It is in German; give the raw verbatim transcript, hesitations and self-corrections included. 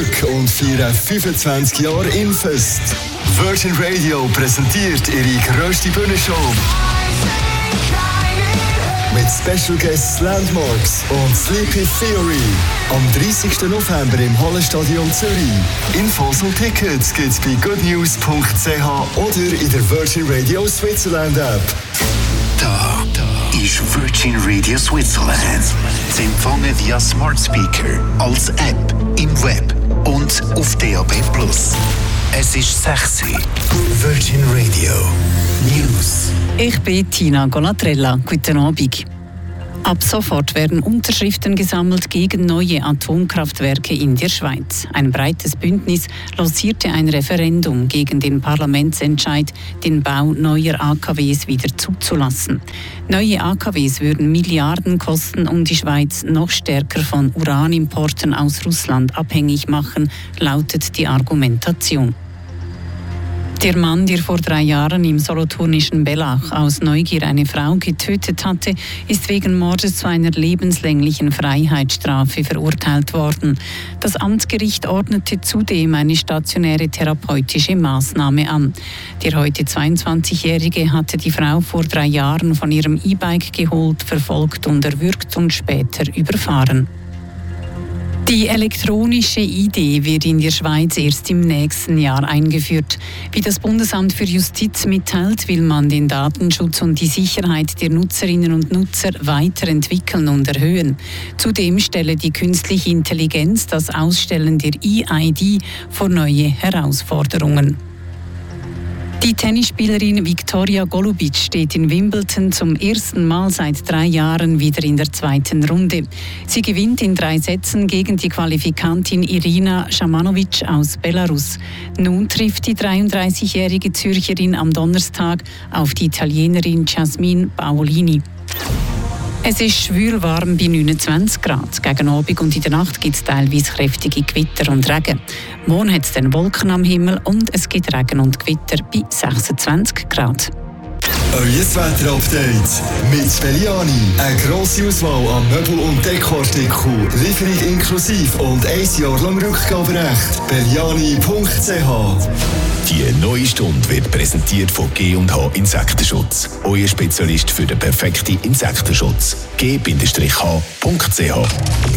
zurück und feiern fünfundzwanzig Jahre Infest. Virgin Radio präsentiert ihre grösste Bühnenshow. Mit Special Guests Landmarks und Sleepy Theory. Am dreißigsten November im Hallenstadion Zürich. Infos und Tickets gibt's bei goodnews punkt c h oder in der Virgin Radio Switzerland App. Da, da ist Virgin Radio Switzerland. Zu empfangen via Smart Speaker, als App, im Web und auf D A B plus. Es ist sechs Uhr. Virgin Radio News. Ich bin Tina Golatrella. Guten Abend. Ab sofort werden Unterschriften gesammelt gegen neue Atomkraftwerke in der Schweiz. Ein breites Bündnis lancierte ein Referendum gegen den Parlamentsentscheid, den Bau neuer A K Ws wieder zuzulassen. Neue A K Ws würden Milliarden kosten und die Schweiz noch stärker von Uranimporten aus Russland abhängig machen, lautet die Argumentation. Der Mann, der vor drei Jahren im solothurnischen Bellach aus Neugier eine Frau getötet hatte, ist wegen Mordes zu einer lebenslänglichen Freiheitsstrafe verurteilt worden. Das Amtsgericht ordnete zudem eine stationäre therapeutische Maßnahme an. Der heute zweiundzwanzigjährige hatte die Frau vor drei Jahren von ihrem E-Bike geholt, verfolgt und erwürgt und später überfahren. Die elektronische I D wird in der Schweiz erst im nächsten Jahr eingeführt. Wie das Bundesamt für Justiz mitteilt, will man den Datenschutz und die Sicherheit der Nutzerinnen und Nutzer weiterentwickeln und erhöhen. Zudem stelle die künstliche Intelligenz das Ausstellen der E I D vor neue Herausforderungen. Die Tennisspielerin Viktoria Golubic steht in Wimbledon zum ersten Mal seit drei Jahren wieder in der zweiten Runde. Sie gewinnt in drei Sätzen gegen die Qualifikantin Irina Shamanovic aus Belarus. Nun trifft die dreiunddreißigjährige Zürcherin am Donnerstag auf die Italienerin Jasmine Paolini. Es ist schwül warm bei neunundzwanzig Grad. Gegen Abend und in der Nacht gibt es teilweise kräftige Gewitter und Regen. Morgen hat es dann Wolken am Himmel und es gibt Regen und Gewitter bei sechsundzwanzig Grad. Euer Wetter-Update mit Belliani. Eine grosse Auswahl an Möbel- und Dekoartikeln. Lieferung inklusive und ein Jahr lang Rückgaberecht. Belliani punkt c h. Die neue Stunde wird präsentiert von G und H Insektenschutz. Euer Spezialist für den perfekten Insektenschutz. G H punkt c h.